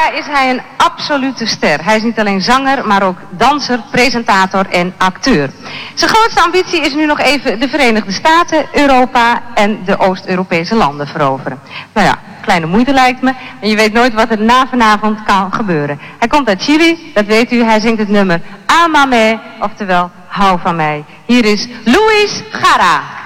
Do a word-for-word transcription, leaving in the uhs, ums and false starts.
Amerika is hij een absolute ster. Hij is niet alleen zanger, maar ook danser, presentator en acteur. Zijn grootste ambitie is nu nog even de Verenigde Staten, Europa en de Oost-Europese landen veroveren. Nou ja, kleine moeite lijkt me. En je weet nooit wat er na vanavond kan gebeuren. Hij komt uit Chili, dat weet u. Hij zingt het nummer Amame, oftewel Hou van mij. Hier is Luis Jara.